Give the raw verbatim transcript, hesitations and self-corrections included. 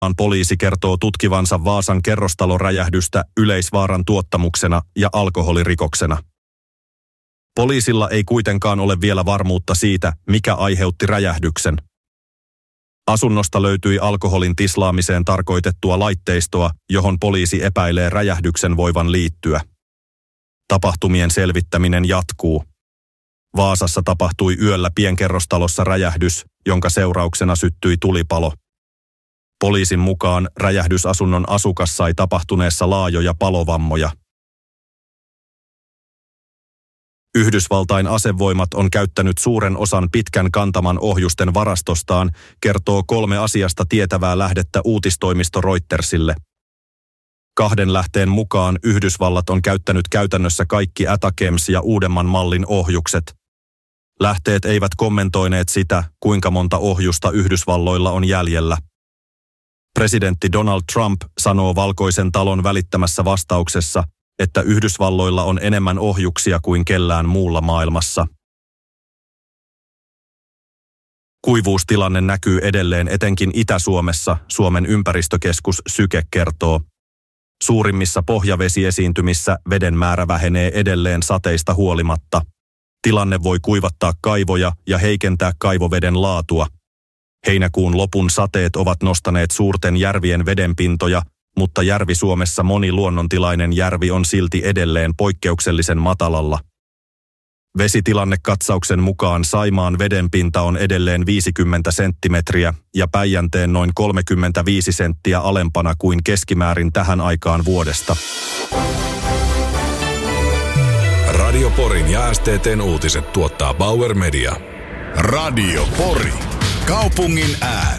Poliisi kertoo tutkivansa Vaasan kerrostaloräjähdystä yleisvaaran tuottamuksena ja alkoholirikoksena. Poliisilla ei kuitenkaan ole vielä varmuutta siitä, mikä aiheutti räjähdyksen. Asunnosta löytyi alkoholin tislaamiseen tarkoitettua laitteistoa, johon poliisi epäilee räjähdyksen voivan liittyä. Tapahtumien selvittäminen jatkuu. Vaasassa tapahtui yöllä pienkerrostalossa räjähdys, jonka seurauksena syttyi tulipalo. Poliisin mukaan räjähdysasunnon asukas sai tapahtuneessa laajoja palovammoja. Yhdysvaltain asevoimat on käyttänyt suuren osan pitkän kantaman ohjusten varastostaan, kertoo kolme asiasta tietävää lähdettä uutistoimisto Reutersille. Kahden lähteen mukaan Yhdysvallat on käyttänyt käytännössä kaikki ATACMS ja uudemman mallin ohjukset. Lähteet eivät kommentoineet sitä, kuinka monta ohjusta Yhdysvalloilla on jäljellä. Presidentti Donald Trump sanoo Valkoisen talon välittämässä vastauksessa, että Yhdysvalloilla on enemmän ohjuksia kuin kellään muulla maailmassa. Kuivuustilanne näkyy edelleen etenkin Itä-Suomessa, Suomen ympäristökeskus Syke kertoo. Suurimmissa pohjavesiesiintymissä veden määrä vähenee edelleen sateista huolimatta. Tilanne voi kuivattaa kaivoja ja heikentää kaivoveden laatua. Heinäkuun lopun sateet ovat nostaneet suurten järvien vedenpintoja, mutta Järvi-Suomessa moni luonnontilainen järvi on silti edelleen poikkeuksellisen matalalla. Vesitilannekatsauksen mukaan Saimaan vedenpinta on edelleen viisikymmentä senttimetriä ja Päijänteen noin kolmekymmentäviisi senttiä alempana kuin keskimäärin tähän aikaan vuodesta. Radio Porin ja S T T:n uutiset tuottaa Bauer Media. Radio Pori. Kaupungin ääni.